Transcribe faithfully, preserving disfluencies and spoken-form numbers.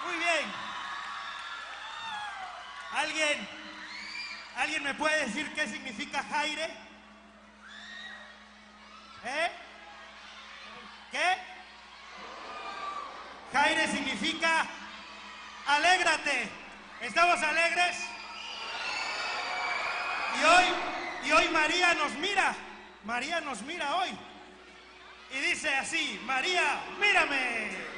Muy bien. ¿Alguien, ¿Alguien me puede decir qué significa Jaire? ¿Eh? ¿Qué? Jaire significa alégrate. ¿Estamos alegres? Y hoy, y hoy María nos mira. María nos mira hoy. Y dice así: María, mírame.